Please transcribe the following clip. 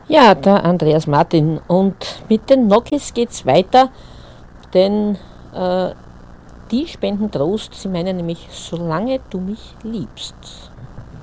Ja, der Andreas Martin. Und mit den Nokis geht's weiter, denn die spenden Trost. Sie meinen nämlich, solange du mich liebst.